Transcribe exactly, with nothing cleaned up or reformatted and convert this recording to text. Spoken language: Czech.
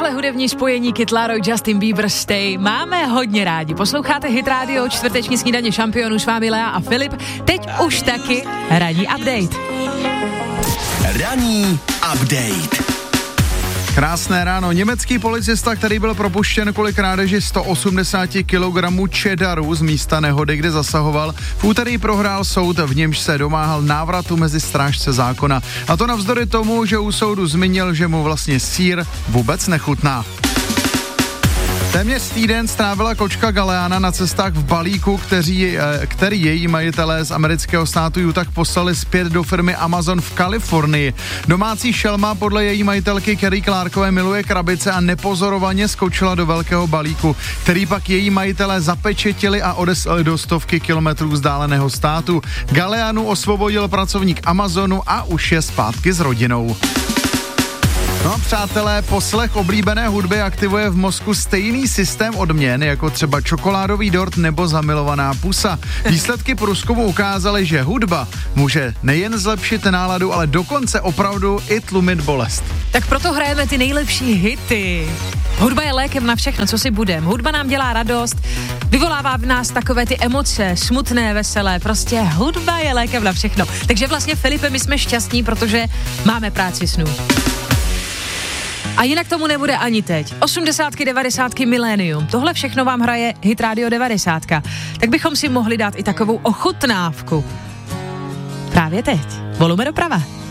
Tohle hudební spojení Kid Laroi, Justin Bieber, Stay máme hodně rádi. Posloucháte Hit Radio, čtvrteční snídaně šampionů, s vámi Lea a Filip. Teď už taky ranní update. Ranní update. Krásné ráno. Německý policista, který byl propuštěn kvůli krádeži sto osmdesát kilogramů cheddaru z místa nehody, kde zasahoval, v úterý prohrál soud, v němž se domáhal návratu mezi strážce zákona. A to navzdory tomu, že u soudu zmínil, že mu vlastně sýr vůbec nechutná. Téměř týden strávila kočka Galeana na cestách v balíku, kteří, který její majitelé z amerického státu Utah poslali zpět do firmy Amazon v Kalifornii. Domácí šelma podle její majitelky Kerry Clarkové miluje krabice a nepozorovaně skočila do velkého balíku, který pak její majitelé zapečetili a odeslali do stovky kilometrů vzdáleného státu. Galeanu osvobodil pracovník Amazonu a už je zpátky s rodinou. No a přátelé, poslech oblíbené hudby aktivuje v mozku stejný systém odměn, jako třeba čokoládový dort nebo zamilovaná pusa. Výsledky průzkumu ukázaly, že hudba může nejen zlepšit náladu, ale dokonce opravdu i tlumit bolest. Tak proto hrajeme ty nejlepší hity. Hudba je lékem na všechno, co si budem. Hudba nám dělá radost, vyvolává v nás takové ty emoce, smutné, veselé. Prostě hudba je lékem na všechno. Takže vlastně, Filipe, my jsme šťastní, protože máme práci snů. A jinak tomu nebude ani teď. osmdesátky, devadesátky, milénium. Tohle všechno vám hraje Hit Radio devadesát. Tak bychom si mohli dát i takovou ochutnávku. Právě teď. Volume doprava.